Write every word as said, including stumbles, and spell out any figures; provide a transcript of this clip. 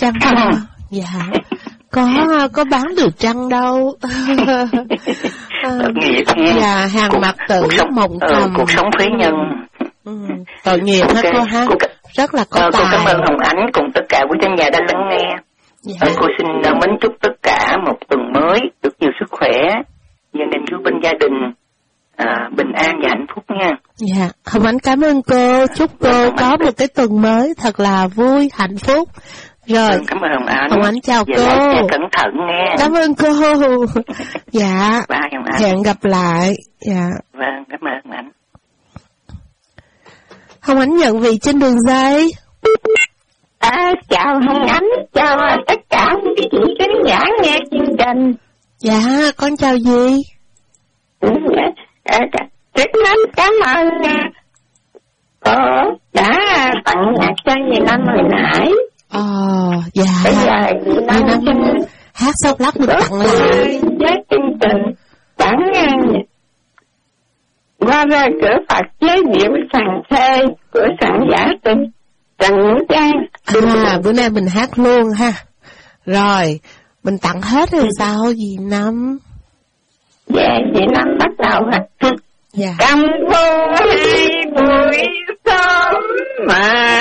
trăng hoa. Dạ. Có có bán được trăng đâu. Tội nghiệp nha. Dạ, hàng cuộc, mặt tử mộng ờ, thầm. cuộc sống phế nhân. Ừ, tội nghiệp hết cô ha. Cô, rất là có ờ, tài. Cô cảm ơn Hồng Ánh cùng tất cả quý khán giả đã lắng nghe. Dạ. Ờ, cô xin uh, mến chúc tất cả một tuần mới được nhiều sức khỏe, gia đình chú bên gia đình uh, bình an và hạnh phúc nha. Dạ, Hồng Ánh cảm ơn cô. Chúc cô Hồng có Ánh. một cái tuần mới thật là vui, hạnh phúc. Rồi, ừ, cảm ơn Hồng Ánh. Hồng Ánh chào Giờ cô. lại cẩn thận nghe. Cảm ơn cô. Dạ. Bye Hồng Ánh. Hẹn gặp lại. Dạ. Vâng, cảm ơn Hồng Ánh. Hồng Ánh nhận vị trên đường dây. À, chào Hồng Ánh, chào tất cả quý vị khán giả nghe chương trình. Dạ, con chào gì? Ừ, à, rất lắm cảm ơn cô đã tặng nhạc cho Dì Năm hồi nãy. Ờ, dạ. Bây giờ Dì Năm xin hát xong lát mình tặng lại. với chương trình tặng qua ra cửa Phật giới diệu sàng thê của soạn giả Trần Trần Nguyễn Trang. À, bữa nay mình hát luôn ha. Rồi, mình tặng hết rồi sao Dì Năm? Dạ, Dì Năm bắt đầu hả? Dạ. Cầm thu hai buổi sớm mà